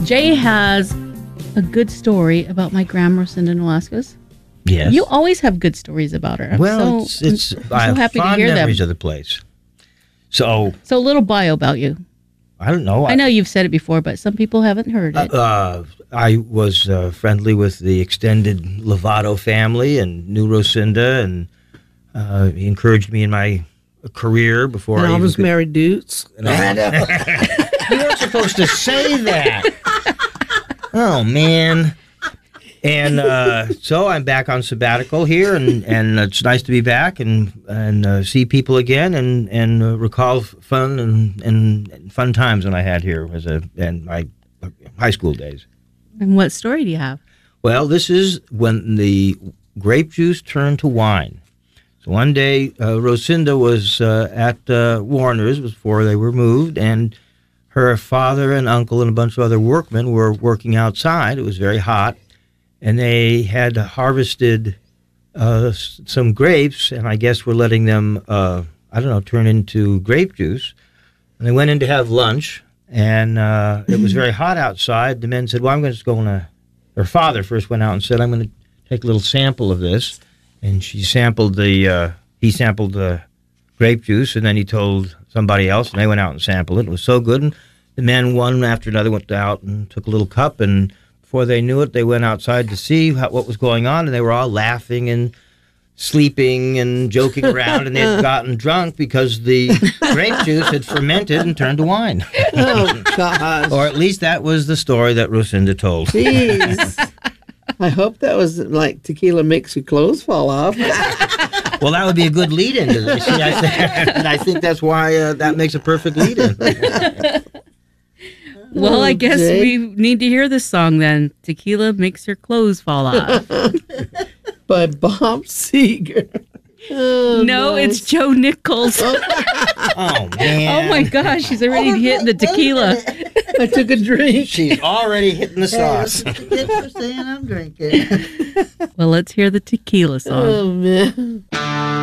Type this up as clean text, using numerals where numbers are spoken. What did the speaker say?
Jay has a good story about my grandma, Rosinda Nolascos. Yes. You always have good stories about her. Well, I'm I have happy to fond hear memories them. of the place. So So a little bio about you. I don't know. I know you've said it before, but some people haven't heard it. I was friendly with the extended Lovato family and knew Rosinda, and he encouraged me in my career before And I all even those could- married dudes. You weren't supposed to say that. Oh, man. And so I'm back on sabbatical here, and it's nice to be back and see people again and recall fun and fun times that I had here in my high school days. And what story do you have? Well, this is when the grape juice turned to wine. So one day, Rosinda was at Warner's before they were moved, and her father and uncle and a bunch of other workmen were working outside. It was very hot, and they had harvested some grapes, and I guess were letting them, turn into grape juice. And they went in to have lunch, and it was very hot outside. The men said, well, I'm going to just go on her father first went out and said, I'm going to take a little sample of this. And he sampled the grape juice, and then he told somebody else, and they went out and sampled it. It was so good, and the men, one after another, went out and took a little cup, and before they knew it, they went outside to see what was going on, and they were all laughing and sleeping and joking around, and they had gotten drunk because the grape juice had fermented and turned to wine. Oh, gosh. Or at least that was the story that Rosinda told. Jeez. I hope that was like tequila makes your clothes fall off. Well, that would be a good lead-in to this. See, I think that's why that makes a perfect lead-in. Well, I guess Jay. we need to hear this song then. Tequila makes your clothes fall off. By Bob Seger. Oh, No, nice. it's Joe Nichols. Oh, man. Oh my gosh, she's already hitting the tequila. I took a drink. She's already hitting the sauce. Thanks for saying I'm drinking. Well, let's hear the tequila song. Oh, man.